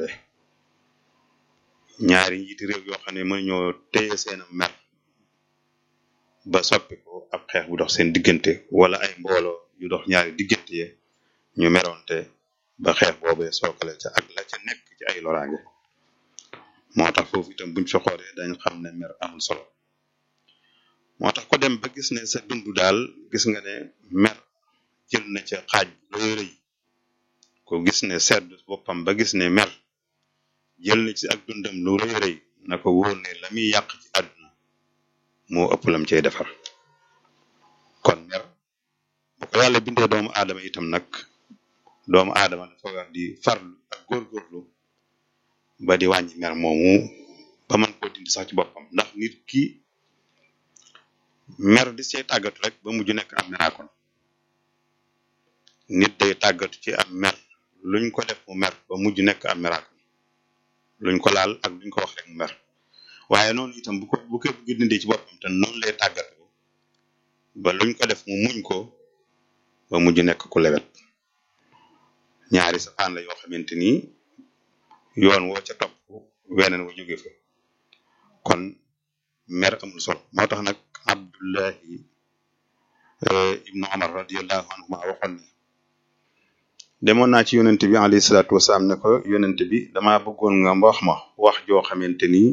loolee ñaari njiiti réew yoo xam ne mën ñoo téye seen mer ba soppi ko ab xeex bu dox seen diggante wala ay mbooloo yu dox ñaari diggante ye ñu meronte ba xeex boobee sookale ca ak la ca nekk ci ay loraange moo tax foofu itam buñ fa xoolee dañ xam ne mer amul solo moo tax ko dem ba gis ne sa dund daal gis nga ne mer jël na ca xaaj bu rëy ko gis ne sedd boppam ba gis ne mer jël na ci ak dundam lu rëy rëy na ko wóor ne la muy yàq ci àdduna moo ëpp lam cay defar kon mer bu ko yàlla bindee doomu aadama itam nag doomu aadama dafa war di farlu ak góorgóorlu ba di wàññi mer moomu ba mën koo dindi sax ci boppam ndax nit ki mer di see tàggatu rek ba mujj nekk am meraakon nit day tàggatu ci am mer luñ ko def mu mer ba mujj nekk am meraakon luñ ko laal ak luñ ko wax rek mu mer waaye noonu itam bu ko bëgg dindi ci boppam te noonu lay tàggatu ba luñ ko def mu muñ ko ba mujj nekk ku lewet ñaari safaan la yoo xamante ni yoon woo ca topp weneen wa jóge fa kon mer amul solo moo tax nag Abdullahi ibnu Umar radiyallahu anhuma waxoon ne demoon naa ci yonent bi alayhi salaatu wasalaam ne ko yonent bi dama bëggoon nga wax ma wax joo xamante ni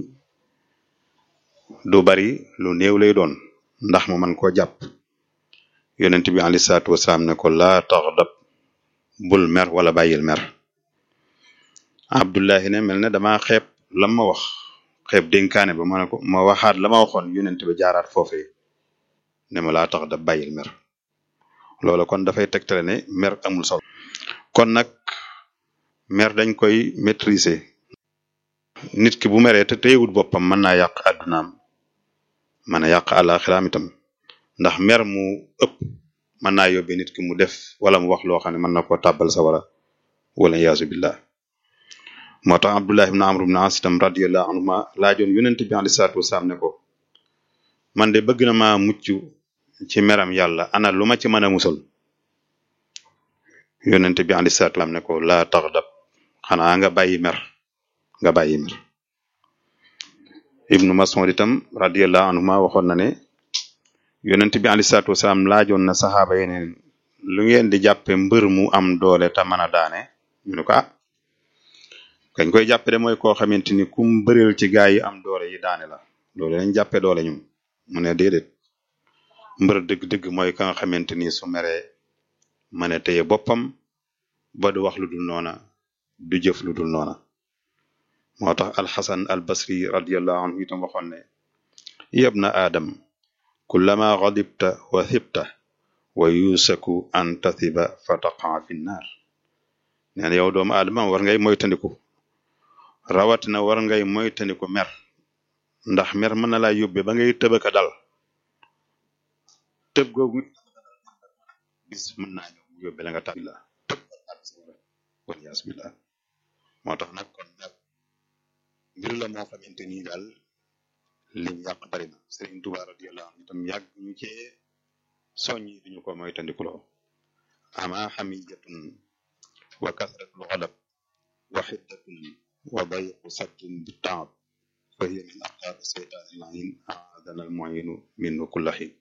du bari lu néew lay doon ndax ma man koo jàpp yonent bi alayhi salaatu wasalaam ne ko laa taxdab bul mer wala bàyyil mer Abdullahi ne mel ne dama xeeb lam ma wax xeeb dénkaane ba ma ne ko ma waxaat la ma waxoon yonent ba jaaraat foofee ne ma laa taxdab bàyyil mer loola kon dafay tegtale ne mer amul solo kon nag mer dañ koy maîtriser nit ki bu meree te téyewut boppam mën naa yàq àddunaam mën a yàq àllaaxiraam itam ndax mer mu ëpp mën naa yóbbee nit ki mu def wala mu wax loo xam ne mën na koo tàbbal sawara wala yaasu billah moo tax Abdullah ibn Amr ibn As itam radiyallahu anhuma laajoon yonent bi alayhi salaatu wasalaam ne ko man de bëgg na maa mucc ci meram yàlla ana lu ma ci mën a musal yonent bi alayhi salaatu wasalaam ne ko laa taxdab xanaa nga bàyyi mer ibnu Mas'ud itam radiyallahu anhuma waxoon na ne yonent bi alayhi salaatu wasalaam laajoon na saxaaba yeneen lu ngeen di jàppe mbër mu am doole te mën a daane ñu ne ko kañ koy jàppe de mooy koo xamante ni kum bëreel ci gaa yi am doole yi daane la loolu lañ jàppe doole ñun mu ne déedéet mbër dëgg-dëgg mooy ka nga xamante ni su meree mën a téye boppam ba du wax lu dul noona du jëf lu dul noona moo tax alxasan al basri radiyallahu anhu itam waxoon ne yabna aadam kullama ghadibta wa thibta wa yusaku an tathiba fa taqa fi nnaar nee na yow doomu aadama war ngay moytandiku rawatina war ngay moytandiku mer ndax mer mën na laa yóbbe ba ngay tëbaka dal tëb googu bis mën naa ñëw mu yóbbe la nga tàbbi la tëb wal yaas billah moo tax nag kon mer mbir la moo xamante ni daal lim yàq bari na Sëriñ Tuubaa radiyallahu anhu itam yàgg ñu cee soññi duñu ko moytandikuloo ama xamiyatun wa kasratul ghadab wa xiddatun wa dayqu sabtin bi taab fa hiya min axtaari seytaani lain aadana al muinu minhu kulla xiin